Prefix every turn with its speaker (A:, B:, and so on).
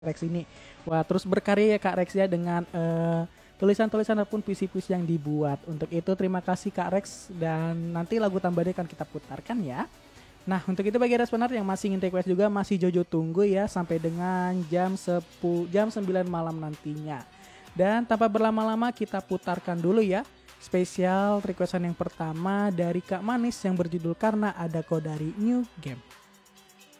A: Rex ini. Wah, terus berkarya ya Kak Rex ya dengan tulisan-tulisan ataupun puisi-puisi yang dibuat. Untuk itu terima kasih Kak Rex dan nanti lagu tambahnya akan kita putarkan ya. Nah, untuk itu bagi responer yang masih ingin request juga masih Jojo tunggu ya sampai dengan jam 9 malam nantinya. Dan tanpa berlama-lama kita putarkan dulu ya spesial requestan yang pertama dari Kak Manis yang berjudul Karena Ada Kau dari New Game.